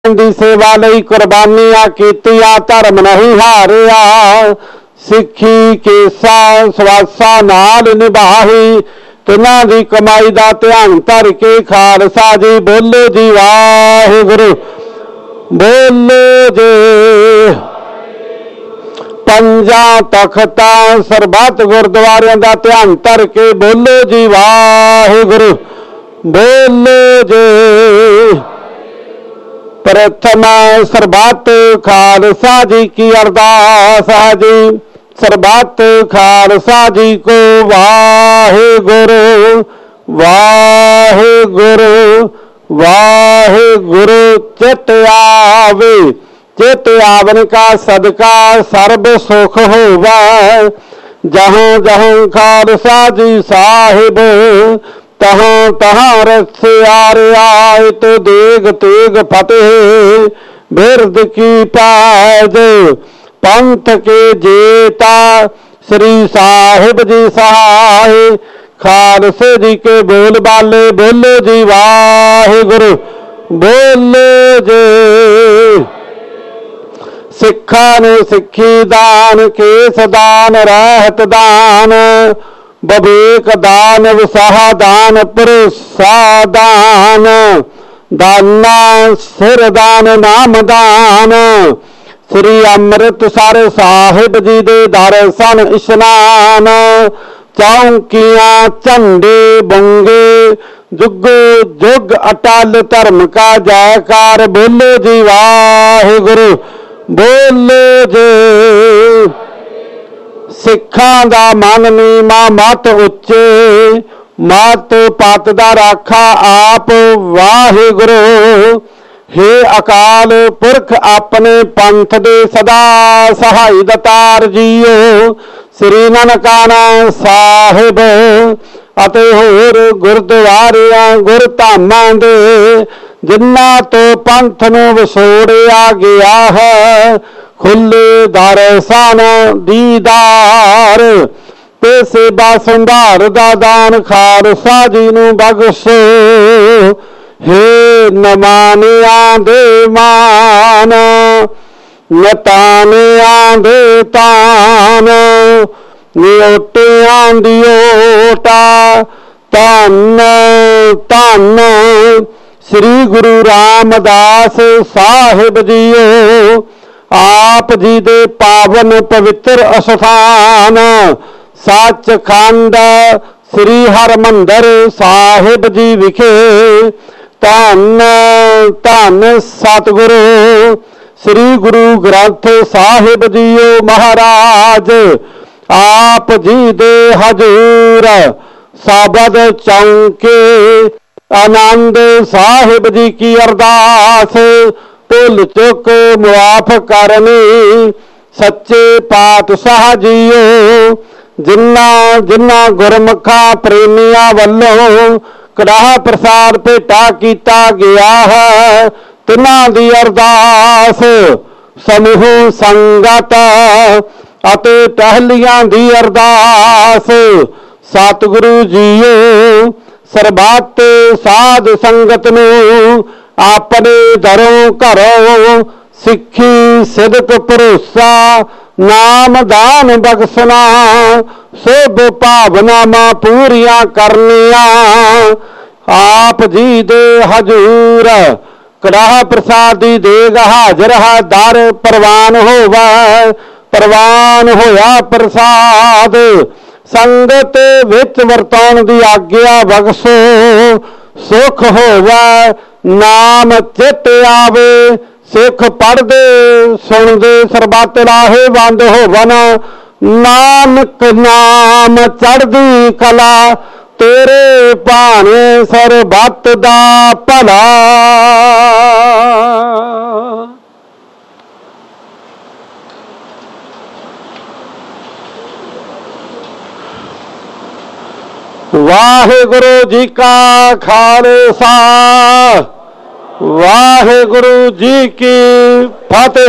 दी सेवा लई कुर्बानियां कीतियां धर्म नहीं हारिया। सिखी केसा सवासा नाल निभाही तिन्हां दी कमाई दा ध्यान धर के खालसा जी बोलो जी वाहिगुरु बोलो जी। पंजा तख्तां सरबत गुरुद्वारियां दा ध्यान धर के बोलो जी वाहिगुरु बोलो जी। प्रथम सरबत खालसा जी की अरदास है जी। सरबत खालसा जी को वाहिगुरु वाहिगुरु वाहिगुरु। चित आवे चित आवन का सदका सर्ब सुख होवा। जहाँ जहाँ खालसा जी साहिब तहाँ तहाँ रस आए तो देग तेग फतेह। बिरद की पैज पंथ के जेता श्री साहिब जी सहाय। खालसे जी के बोल बाले बोलो जी वाहिगुरु बोलो जी। सिखा ने सिखी दान केस दान रहत दान। बबेक दान विसाह दान पुरुषा दान। दाना सिर दान नाम दान। श्री अमृतसर साहिब जी दे दर्शन इशनान। चौंकियां झंडे बंगे जुगो जुग अटल धर्म का जयकार बोलो जी वाहिगुरु बोलो जी। सिखां दा मन नीमा मत उच्चे मत पत दा राखा आप वाहिगुरु। हे अकाल पुरख अपने पंथ दे सदा सहाय दतार जीओ। श्री ननकाना साहिब अते होर गुरुद्वारियां गुरधामां दे जिन्हां तो पंथ नूं विछोड़िया गया है। खुले दर्शन दीदार ते सेवा संभाल दा दान खालसा जी नूं बख्शो। हे नमानियां दे मान नतानियां दे तान। निओटियां दी ओटा धन धन श्री गुरु रामदास साहिब जीओ। आप जी दे पावन पवित्र अस्थान सचखंड श्री हरमंदर साहिब जी विखे। धन धन सतगुरु श्री गुरु ग्रंथ साहिब जीओ महाराज। आप जी दे हजूर साबद चौंके आनंद साहिब जी की अरदास। भुल चुक मुआफ करनी सच्चे पातशाह जीओ। जिन्ना जिन्ना गुरमुखा प्रेमिया वल्लों कड़ाह प्रसाद भेटा किया गया है तिन्हां दी अरदास। समूह संगत अते टहलियां दी अरदास। सतगुरु जीओ सरबत साध संगत नूं अपने दरों घरों सिखी सिदक भरोसा नाम दान बख्शना। शुभ भावनावां पूरियां करनिया। आप जी दे हजूर कड़ाह प्रसादी देग हाजर है दर प्रवान होवा। प्रवान होया प्रसाद संगत विच वरताउण दी आग्या बख्शो। सुख होवा नाम चित आवे सिख पढ़दे सुनदे सरबत लाहे बंद होवन। नानक नाम चढ़दी कला तेरे भाने सरबत दा भला। वाहिगुरु जी का खालसा वाहिगुरु जी की फतेह।